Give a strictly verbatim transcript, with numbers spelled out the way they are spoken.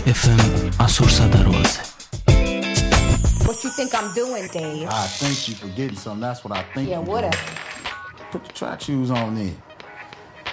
ეფ ემ ასურსა და რვაზე. What you think I'm doing, Dave? I think you forgetting something. That's what I think. Yeah, what? Put your track shoes on then.